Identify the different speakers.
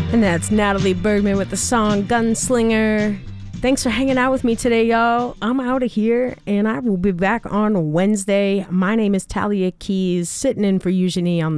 Speaker 1: And that's Natalie Bergman with the song Gunslinger. Thanks for hanging out with me today, y'all. I'm out of here, and I will be back on Wednesday. My name is Talia Keys, sitting in for Eugenie on